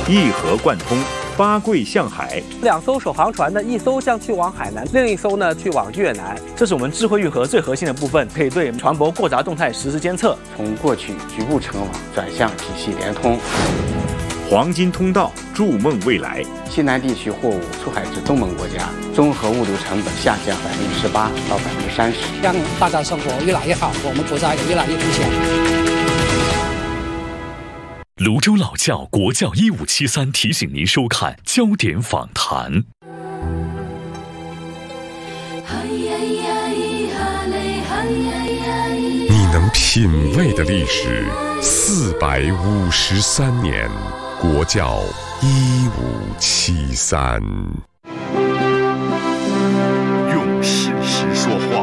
一河贯通，八桂向海。 2艘首航船呢，一艘将去往海南，另一艘呢去往越南。 这是我们智慧运河最核心的部分，可以对船舶过闸动态实时监测， 从过去局部成网转向体系联通。 黄金通道筑梦未来。 西南地区货物出海至东盟国家，综合物流成本下降18%到30%， 让大家生活越来越好，我们国家也越来越富强。 泸州老窖国窖1573提醒您收看焦点访谈。 你能品味的历史453年，国窖1573。 用事实说话，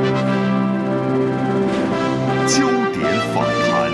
焦点访谈。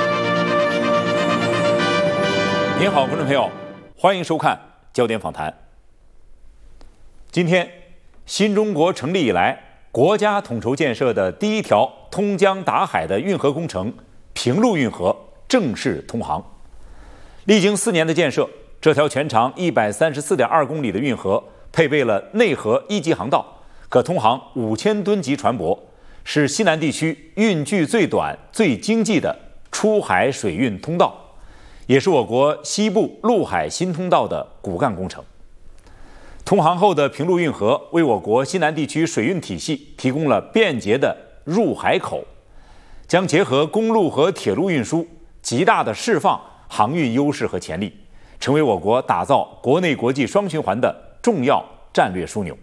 您好，观众朋友，欢迎收看焦点访谈。今天，新中国成立以来，国家统筹建设的第一条通江达海的运河工程平陆运河正式通航。历经4年的建设，这条全长134.2公里的运河配备了内河1级航道，可通航5000吨级船舶，是西南地区运距最短、最经济的出海水运通道，也是我国西部陆海新通道的骨干工程。通航后的平陆运河为我国西南地区水运体系提供了便捷的入海口，将结合公路和铁路运输，极大地释放航运优势和潜力，成为我国打造国内国际双循环的重要战略枢纽。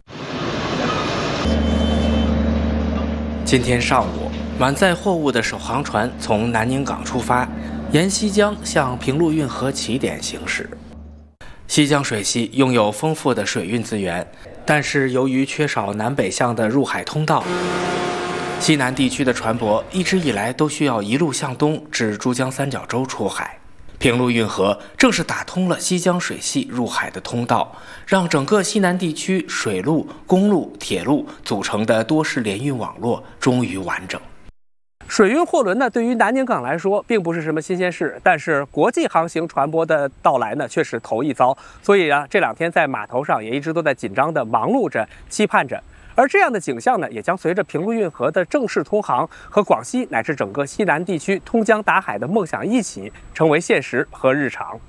今天上午，满载货物的首航船从南宁港出发，沿西江向平陆运河起点行驶。西江水系拥有丰富的水运资源，但是由于缺少南北向的入海通道，西南地区的船舶一直以来都需要一路向东至珠江三角洲出海。平陆运河正是打通了西江水系入海的通道，让整个西南地区水路、公路、铁路组成的多式联运网络终于完整。 水运货轮呢，对于南宁港来说并不是什么新鲜事，但是国际航行船舶的到来呢，却是头一遭。所以啊，这2天在码头上也一直都在紧张地忙碌着、期盼着。而这样的景象呢，也将随着平陆运河的正式通航和广西乃至整个西南地区通江达海的梦想一起成为现实和日常。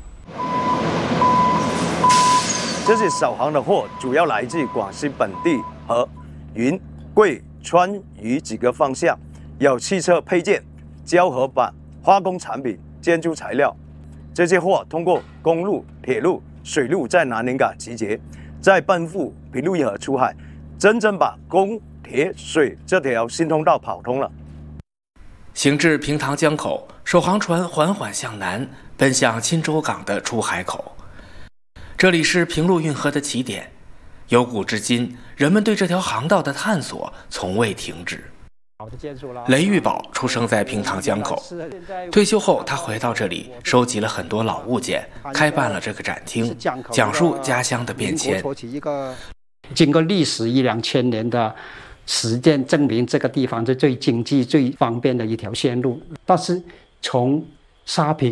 这些首航的货主要来自广西本地和云贵川渝几个方向，有汽车配件、胶合板、化工产品、建筑材料。这些货通过公路、铁路、水路在南宁港集结，再奔赴平陆运河出海，真正把公、铁、水这条新通道跑通了。 行至平塘江口，首航船缓缓向南，奔向钦州港的出海口。这里是平陆运河的起点，由古至今，人们对这条航道的探索从未停止。雷玉宝出生在平塘江口，退休后他回到这里，收集了很多老物件，开办了这个展厅，讲述家乡的变迁。 经过历史1-2千年的实践证明，这个地方是最经济、最方便的一条线路。但是从沙坪